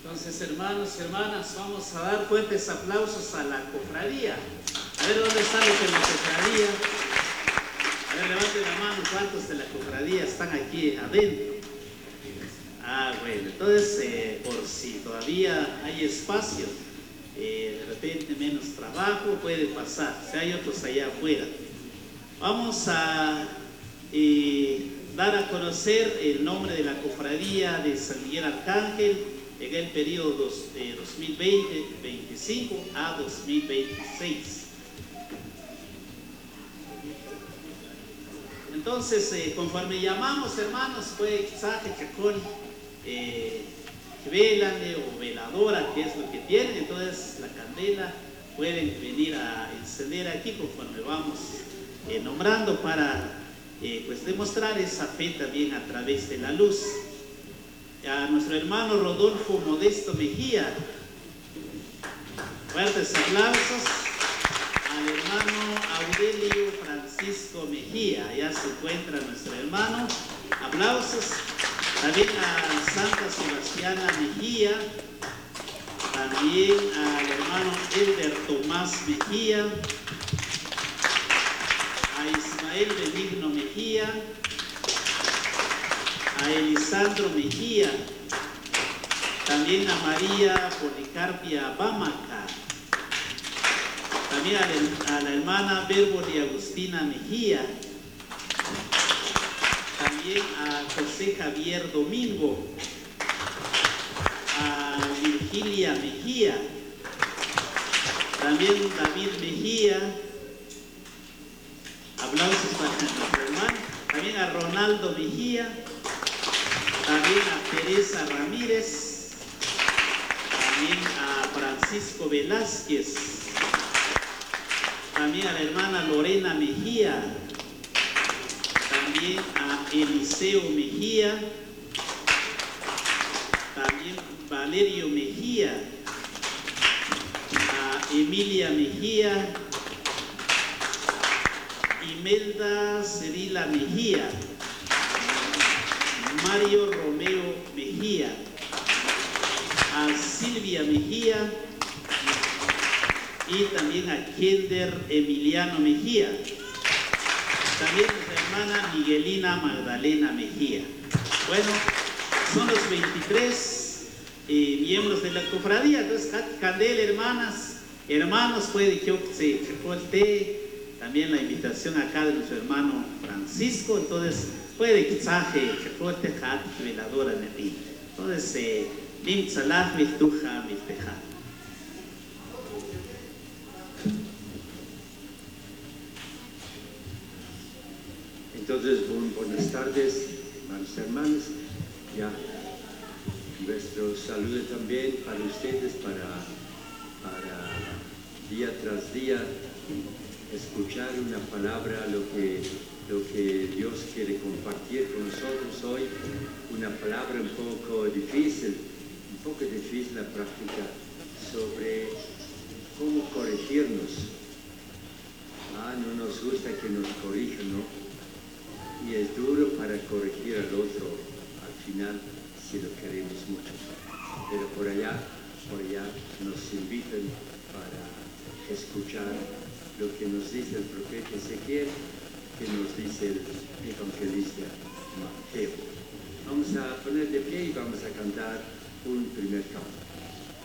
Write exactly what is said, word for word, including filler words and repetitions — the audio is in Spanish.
Entonces, hermanos y hermanas, vamos a dar fuertes aplausos a la cofradía. A ver, ¿dónde están los de la cofradía? A ver, levanten la mano, ¿cuántos de la cofradía están aquí adentro? Ah, bueno, entonces, eh, por si todavía hay espacio, eh, de repente menos trabajo, puede pasar. Si hay otros allá afuera. Vamos a eh, dar a conocer el nombre de la cofradía de San Miguel Arcángel en el periodo dos, de dos mil veinte veinticinco a dos mil veintiséis. Entonces, eh, conforme llamamos, hermanos, fue quizá que eh, velane o veladora, que es lo que tienen. Entonces, la candela pueden venir a encender aquí conforme vamos eh, nombrando para eh, pues demostrar esa fe también a través de la luz. A nuestro hermano Rodolfo Modesto Mejía, fuertes aplausos. Al hermano Aurelio Francisco Mejía, allá se encuentra nuestro hermano, aplausos. También a Santa Sebastiana Mejía, también al hermano Elder Tomás Mejía, a Ismael Benigno Mejía, a Elisandro Mejía, también a María Policarpia Bamaca, también a la, a la hermana Berboli Agustina Mejía, también a José Javier Domingo, a Virgilia Mejía, también David Mejía, aplausos para nuestro hermano, también a Ronaldo Mejía, también a Teresa Ramírez, también a Francisco Velázquez, también a la hermana Lorena Mejía, también a Eliseo Mejía, también Valerio Mejía, a Emilia Mejía, Imelda Cerila Mejía, Mario Romeo Mejía, a Silvia Mejía y también a Kender Emiliano Mejía, también nuestra hermana Miguelina Magdalena Mejía. Bueno, son los veintitrés eh, miembros de la cofradía. Entonces, Candela, hermanas, hermanos, puede que se reporte también la invitación acá de nuestro hermano Francisco. Entonces, puede que se reporte la veladora de ti. Entonces, Nim Salah, Miftuja, Mifteja. Entonces, bu buenas tardes, hermanos y hermanas. Ya, nuestro saludo también para ustedes, para, para día tras día escuchar una palabra, lo que, lo que Dios quiere compartir con nosotros hoy. Una palabra un poco difícil, un poco difícil la práctica, sobre cómo corregirnos. Ah, no nos gusta que nos corrijan, ¿no? Y es duro para corregir al otro al final si lo queremos mucho, pero por allá, por allá nos invitan para escuchar lo que nos dice el profeta Ezequiel, que nos dice el evangelista Mateo. Vamos a poner de pie y vamos a cantar un primer canto.